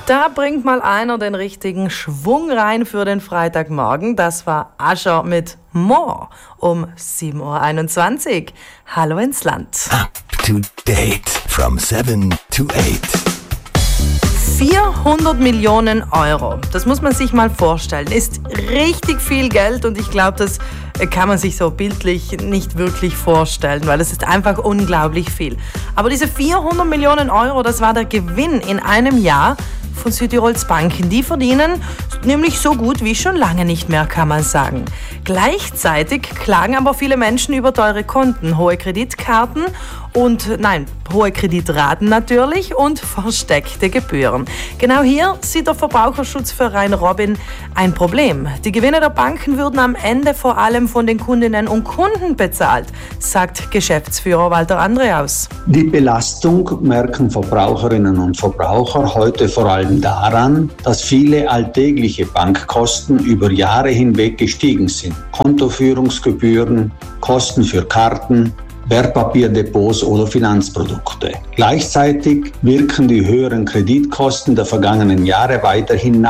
Da bringt mal einer den richtigen Schwung rein für den Freitagmorgen. Das war Usher mit More um 7.21 Uhr. Hallo ins Land. Up to date from 7 to 8. 400 Millionen Euro, das muss man sich mal vorstellen, ist richtig viel Geld und ich glaube, das kann man sich so bildlich nicht wirklich vorstellen, weil es ist einfach unglaublich viel. Aber diese 400 Millionen Euro, das war der Gewinn in einem Jahr von Südtirols Banken. Die verdienen nämlich so gut wie schon lange nicht mehr, kann man sagen. Gleichzeitig klagen aber viele Menschen über teure Konten, hohe Kreditkarten und, hohe Kreditraten natürlich und versteckte Gebühren. Genau hier sieht der Verbraucherschutzverein Robin ein Problem. Die Gewinne der Banken würden am Ende vor allem von den Kundinnen und Kunden bezahlt, sagt Geschäftsführer Walter Andreaus. Die Belastung merken Verbraucherinnen und Verbraucher heute vor allem daran, dass viele alltägliche Bankkosten über Jahre hinweg gestiegen sind. Kontoführungsgebühren, Kosten für Karten, Wertpapierdepots oder Finanzprodukte. Gleichzeitig wirken die höheren Kreditkosten der vergangenen Jahre weiterhin